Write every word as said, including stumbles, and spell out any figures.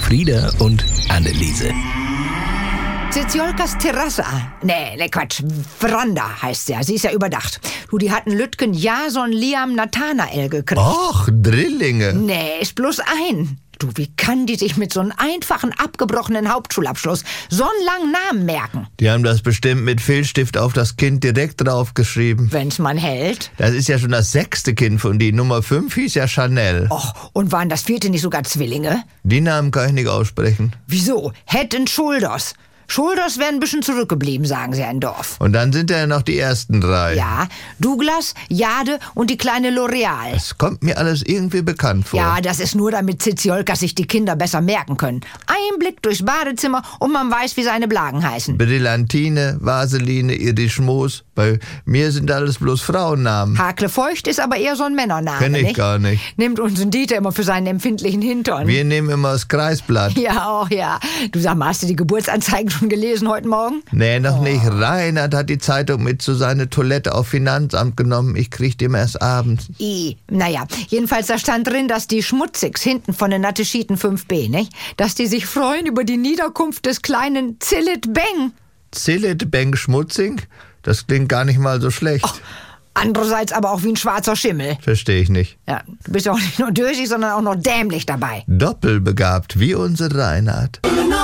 Frieda und Anneliese. Zitziolkas Terrassa. Nee, ne Quatsch. Veranda heißt sie ja. Sie ist ja überdacht. Du, die hatten Lütgen Jason, Liam, Nathanael gekriegt. Och, Drillinge. Nee, ist bloß ein. Du, wie kann die sich mit so einem einfachen, abgebrochenen Hauptschulabschluss so einen langen Namen merken? Die haben das bestimmt mit Filzstift auf das Kind direkt draufgeschrieben. Wenn's man hält. Das ist ja schon das sechste Kind von die. Nummer fünf hieß ja Chanel. Och, und waren das vierte nicht sogar Zwillinge? Die Namen kann ich nicht aussprechen. Wieso? Head and Shoulders. Shoulders wären ein bisschen zurückgeblieben, sagen sie im Dorf. Und dann sind ja noch die ersten drei. Ja, Douglas, Jade und die kleine L'Oreal. Das kommt mir alles irgendwie bekannt vor. Ja, das ist nur, damit Zitziolkas sich die Kinder besser merken können. Ein Blick durchs Badezimmer und man weiß, wie seine Blagen heißen. Brillantine, Vaseline, Irisch Moos. Bei mir sind alles bloß Frauennamen. Hakle Feucht ist aber eher so ein Männername, Kenn ich nicht? gar nicht. Nimmt unseren Dieter immer für seinen empfindlichen Hintern. Wir nehmen immer das Kreisblatt. Ja, auch ja. Du sag mal, hast du die Geburtsanzeigen schon gelesen heute Morgen? Nee, noch nicht. Reinhard hat die Zeitung mit zu seiner Toilette auf Finanzamt genommen. Ich krieg die immer erst abends. I, naja, jedenfalls da stand drin, dass die Schmutzigs hinten von den Natteschieten fünf b, nicht? Dass die sich freuen über die Niederkunft des kleinen Zillit Beng. Zillit Beng Schmutzing? Das klingt gar nicht mal so schlecht. Oh, andererseits aber auch wie ein schwarzer Schimmel. Verstehe ich nicht. Ja, du bist ja auch nicht nur dösig, sondern auch noch dämlich dabei. Doppelbegabt, wie unser Reinhard.